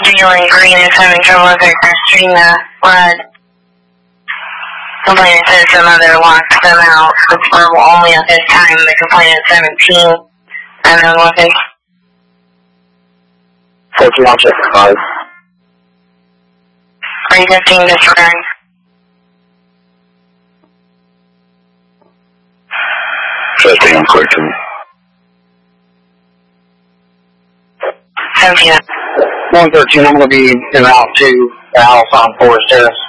Jalen Green is having trouble with their Christina Flood. Complainant says the mother locked them out. It's verbal only at this time. The complainant 17. Unknown weapon. 14 on check 5. 315 disregard. Testing on clear 2. 17. 113, I'm going to be in route to the house on Forest Terrace.